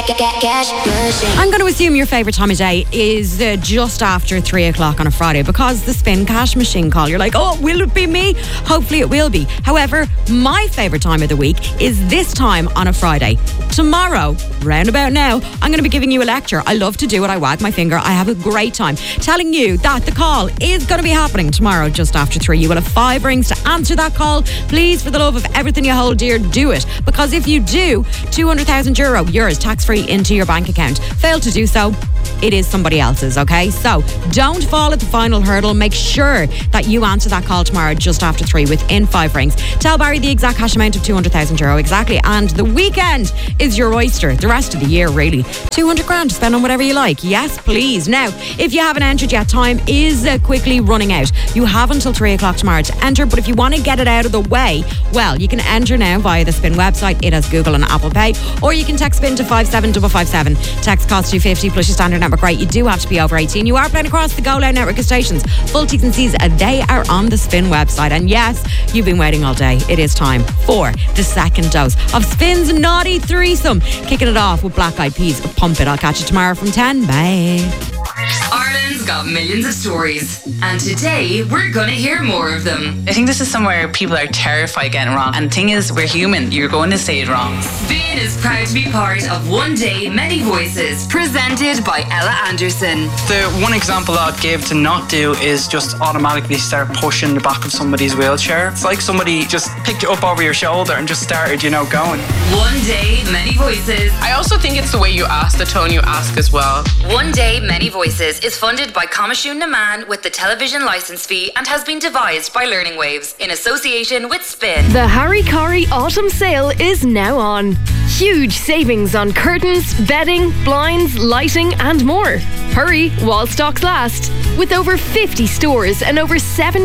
I'm going to assume your favourite time of day is just after 3 o'clock on a Friday, because the Spin Cash machine call, you're like, oh, will it be me? Hopefully it will be. However, my favourite time of the week is this time on a Friday. Tomorrow, round about now, I'm going to be giving you a lecture. I love to do it. I wag my finger. I have a great time telling you that the call is going to be happening tomorrow just after 3. You will have 5 rings to answer that call. Please, for the love of everything you hold dear, do it. Because if you do, €200,000, yours, tax-free, into your bank account. Fail to do so, it is somebody else's, okay? So don't fall at the final hurdle. Make sure that you answer that call tomorrow just after 3 within 5 rings. Tell Barry the exact cash amount of €200,000 exactly, and the weekend is your oyster. The rest of the year, really. 200 grand to spend on whatever you like. Yes, please. Now, if you haven't entered yet, time is quickly running out. You have until 3 o'clock tomorrow to enter, but if you want to get it out of the way, well, you can enter now via the Spin website. It has Google and Apple Pay, or you can text Spin to 57557. Text costs $2.50 plus your standard network rate. You do have to be over 18. You are playing across the Go Loud network of stations. Full T's and C's, they are on the Spin website. And yes, you've been waiting all day. It is time for the second dose of Spin's Naughty Threesome. Kicking it off with Black Eyed Peas. Pump It. I'll catch you tomorrow from 10. Bye. Ireland's got millions of stories, and today we're gonna hear more of them. I think this is somewhere people are terrified of getting wrong, and the thing is, we're human. You're going to say it wrong. Spin is proud to be part of One Day Many Voices, presented by Ella Anderson. The one example I'd give to not do is just automatically start pushing the back of somebody's wheelchair. It's like somebody just picked you up over your shoulder and just started, going. One Day Many Voices. I also think it's the way you ask, the tone you ask as well. One Day Many Voices is funded by Coimisiún na Man with the television licence fee and has been devised by Learning Waves in association with Spin. The Harry Corrie Autumn Sale is now on. Huge savings on curtains, bedding, blinds, lighting and more. Hurry while stocks last. With over 50 stores and over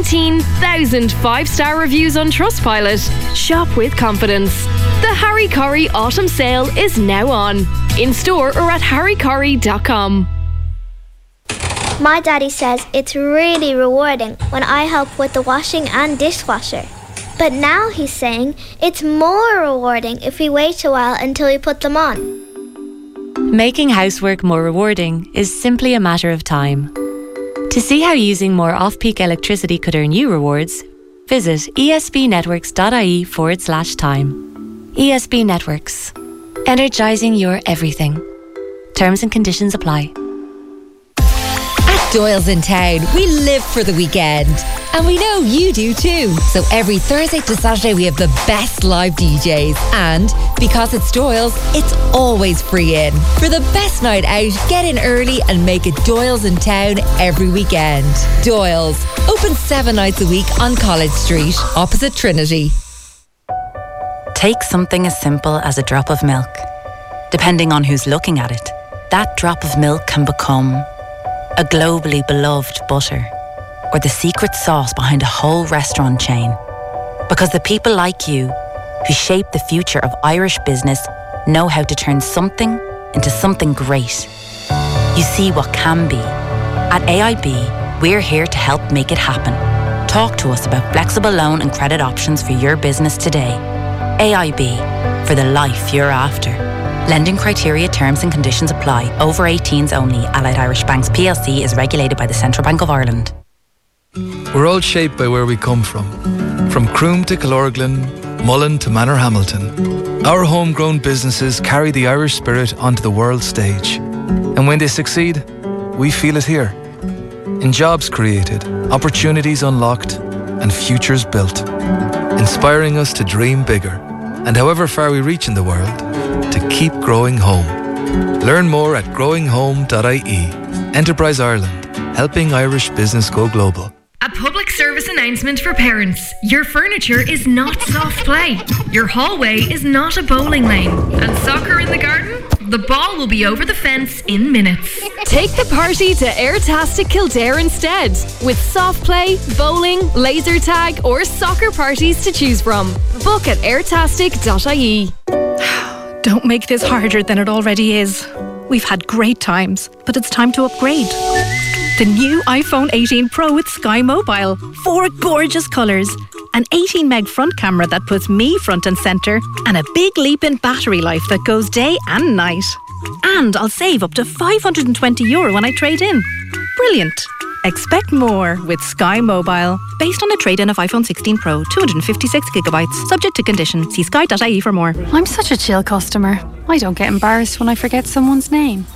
17,000 5-star reviews on Trustpilot. Shop with confidence. The Harry Corrie Autumn Sale is now on. In store or at harrycorrie.com. My daddy says it's really rewarding when I help with the washing and dishwasher. But now he's saying it's more rewarding if we wait a while until we put them on. Making housework more rewarding is simply a matter of time. To see how using more off-peak electricity could earn you rewards, visit esbnetworks.ie/time. ESB Networks. Energising your everything. Terms and conditions apply. Doyle's in town. We live for the weekend. And we know you do too. So every Thursday to Saturday we have the best live DJs. And because it's Doyle's, it's always free in. For the best night out, get in early and make it Doyle's in town every weekend. Doyle's. Open 7 nights a week on College Street, opposite Trinity. Take something as simple as a drop of milk. Depending on who's looking at it, that drop of milk can become a globally beloved butter, or the secret sauce behind a whole restaurant chain. Because the people like you, who shape the future of Irish business, know how to turn something into something great. You see what can be. At AIB, we're here to help make it happen. Talk to us about flexible loan and credit options for your business today. AIB, for the life you're after. Lending criteria, terms and conditions apply. Over 18s only. Allied Irish Banks PLC is regulated by the Central Bank of Ireland. We're all shaped by where we come from. From Croom to Killorglin, Mullen to Manorhamilton. Our homegrown businesses carry the Irish spirit onto the world stage. And when they succeed, we feel it here. In jobs created, opportunities unlocked, and futures built. Inspiring us to dream bigger. And however far we reach in the world, to keep growing home. Learn more at growinghome.ie. Enterprise Ireland, helping Irish business go global. A public service announcement for parents. Your furniture is not soft play. Your hallway is not a bowling lane. And soccer in the garden? The ball will be over the fence in minutes. Take the party to Airtastic Kildare instead. With soft play, bowling, laser tag or soccer parties to choose from. Book at airtastic.ie. Don't make this harder than it already is. We've had great times, but it's time to upgrade. The new iPhone 18 Pro with Sky Mobile. 4 gorgeous colours. An 18 meg front camera that puts me front and centre. And a big leap in battery life that goes day and night. And I'll save up to €520 when I trade in. Brilliant. Expect more with Sky Mobile. Based on a trade-in of iPhone 16 Pro, 256GB, subject to condition. See sky.ie for more. I'm such a chill customer. I don't get embarrassed when I forget someone's name.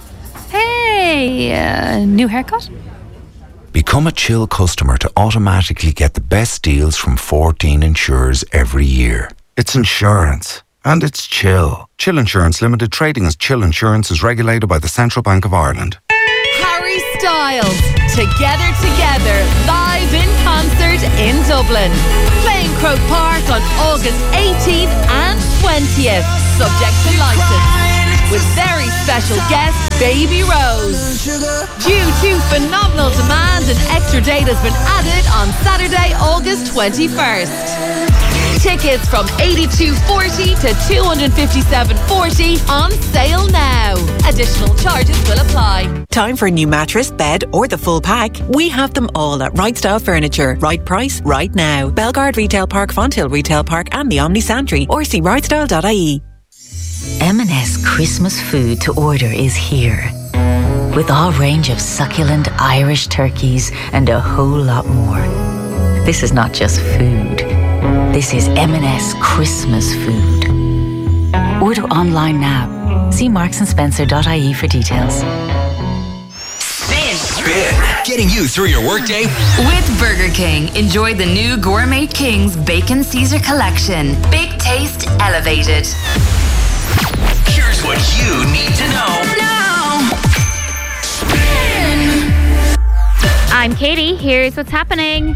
Hey, new haircut? Become a Chill customer to automatically get the best deals from 14 insurers every year. It's insurance. And it's Chill. Chill Insurance Limited, trading as Chill Insurance, is regulated by the Central Bank of Ireland. Harry Styles, Together, live in concert in Dublin. Playing Croke Park on August 18th and 20th, subject to licence. With very special guest, Baby Rose. Due to phenomenal demand, an extra date has been added on Saturday, August 21st. Tickets from $82.40 to $257.40 on sale now. Additional charges will apply. Time for a new mattress, bed or the full pack? We have them all at Right Style Furniture. Right price, right now. Belgard Retail Park, Fonthill Retail Park and the Omni Santry, or see rightstyle.ie. M&S Christmas food to order is here. With our range of succulent Irish turkeys and a whole lot more. This is not just food. This is M&S Christmas food. Order online now. See marksandSpencer.ie for details. Spin. Getting you through your workday. With Burger King, enjoy the new Gourmet Kings Bacon Caesar Collection. Big taste elevated. Here's what you need to know. Now. Spin. I'm Katie. Here's what's happening.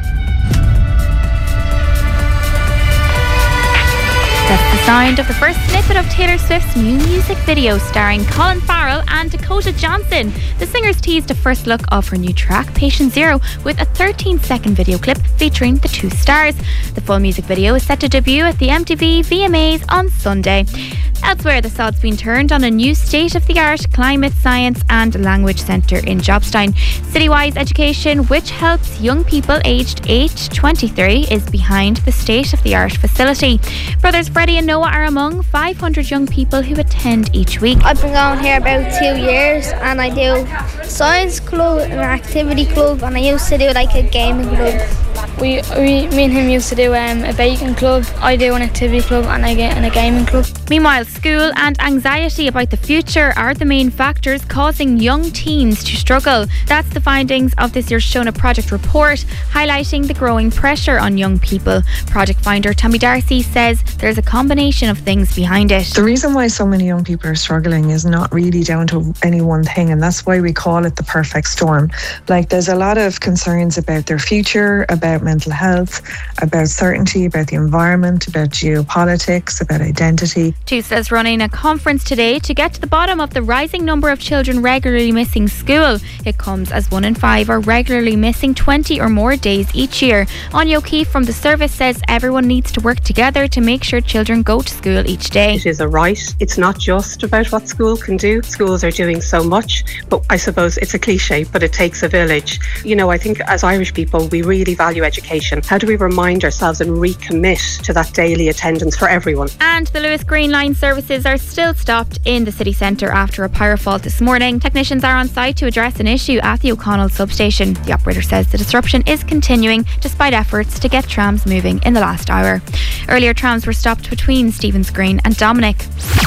That's the sound of the first snippet of Taylor Swift's new music video starring Colin Farrell and Dakota Johnson. The singers teased a first look of her new track, Patient Zero, with a 13-second video clip featuring the two stars. The full music video is set to debut at the MTV VMAs on Sunday. Elsewhere, the sod's been turned on a new state-of-the-art climate science and language centre in Jobstown. Citywise Education, which helps young people aged 8 to 23, is behind the state-of-the-art facility. Brothers Freddie and Noah are among 500 young people who attend each week. I've been going here about 2 years and I do science club, an activity club, and I used to do like a gaming club. Me and him used to do a baking club. I do an activity club and I get in a gaming club. Meanwhile, school and anxiety about the future are the main factors causing young teens to struggle. That's the findings of this year's Shona Project report, highlighting the growing pressure on young people. Project finder Tammy Darcy says there's a combination of things behind it. The reason why so many young people are struggling is not really down to any one thing, and that's why we call it the perfect storm. Like, there's a lot of concerns about their future, about mental health, about certainty, about the environment, about geopolitics, about identity. TUSA running a conference today to get to the bottom of the rising number of children regularly missing school. It comes as 1 in 5 are regularly missing 20 or more days each year. Anya O'Keefe from the service says everyone needs to work together to make sure children go to school each day. It is a right. It's not just about what school can do. Schools are doing so much, but I suppose it's a cliche, but it takes a village. You know, I think as Irish people, we really value education. How do we remind ourselves and recommit to that daily attendance for everyone? And the Lewis Green Line services are still stopped in the city centre after a power fault this morning. Technicians are on site to address an issue at the O'Connell substation. The operator says the disruption is continuing despite efforts to get trams moving in the last hour. Earlier, trams were stopped between Stephen's Green and Dominic.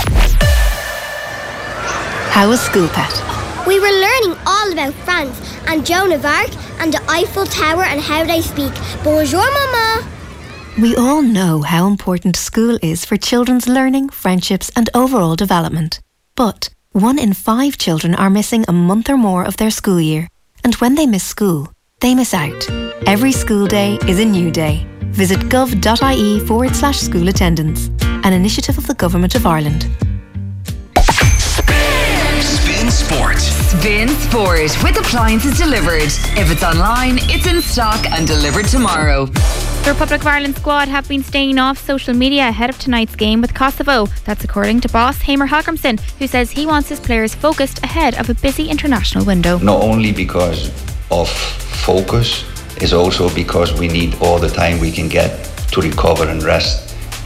How was school, Pet? We were learning all about France and Joan of Arc and the Eiffel Tower and how they speak. Bonjour, Mama. We all know how important school is for children's learning, friendships and overall development. But 1 in 5 children are missing a month or more of their school year. And when they miss school, they miss out. Every school day is a new day. Visit gov.ie/school attendance, an initiative of the Government of Ireland. Spin Sport. Spin Sport with appliances delivered. If it's online, it's in stock and delivered tomorrow. The Republic of Ireland squad have been staying off social media ahead of tonight's game with Kosovo. That's according to boss Hamer Hallgrimsson, who says he wants his players focused ahead of a busy international window. Not only because of focus, is also because we need all the time we can get to recover and rest.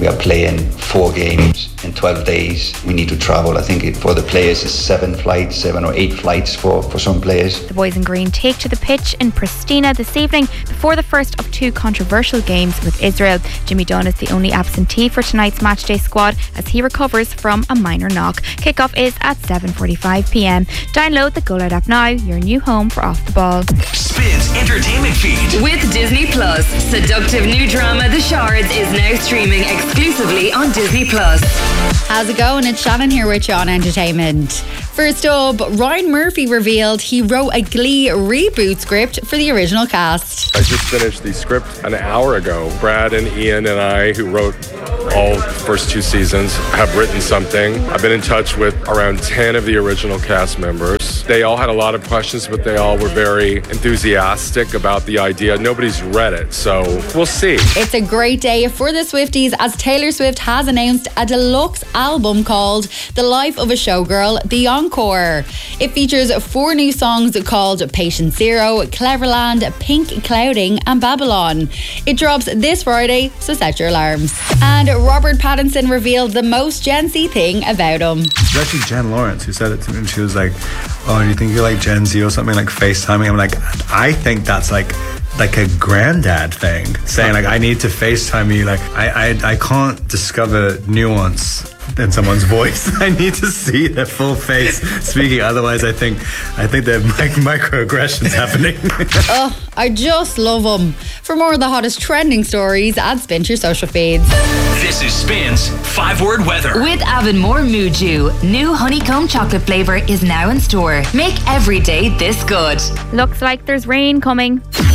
We are playing 4 games in 12 days. We need to travel. I think for the players it's 7 or 8 flights for some players. The boys in green take to the pitch in Pristina this evening before the first of 2 controversial games with Israel. Jimmy Dunn is the only absentee for tonight's matchday squad as he recovers from a minor knock. Kickoff is at 7:45pm. Download the Go Loud app now, your new home for Off the Ball. Spins entertainment feed. With Disney Plus, seductive new drama The Shards is now streaming exclusively on Disney Plus. How's it going? It's Shannon here with you on Entertainment. First up, Ryan Murphy revealed he wrote a Glee reboot script for the original cast. I just finished the script an hour ago. Brad and Ian and I, who wrote all first 2 seasons, have written something. I've been in touch with around 10 of the original cast members. They all had a lot of questions, but they all were very enthusiastic about the idea. Nobody's read it, so we'll see. It's a great day for the Swifties as Taylor Swift has announced a deluxe album called The Life of a Showgirl, The Encore. It features 4 new songs called Patient Zero, Cleverland, Pink Clouding and Babylon. It drops this Friday, so set your alarms. And Robert Pattinson revealed the most Gen Z thing about him. It's actually Jen Lawrence who said it to me, and she was like, oh, do you think you're like Gen Z or something, like FaceTiming? I'm like, I think that's like a granddad thing, saying like, I need to FaceTime you. Like I can't discover nuance in someone's voice. I need to see their full face speaking, otherwise I think there are microaggressions happening. Oh, I just love them. For more of the hottest trending stories, add Spin to your social feeds. This is Spin's 5-word weather. With Avonmore Muju, new honeycomb chocolate flavour is now in store. Make every day this good. Looks like there's rain coming.